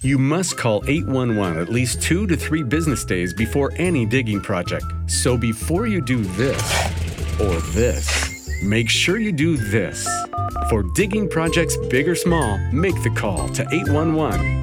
You must call 811 at least 2 to 3 business days before any digging project. So before you do this or this, make sure you do this. For digging projects big or small, make the call to 811.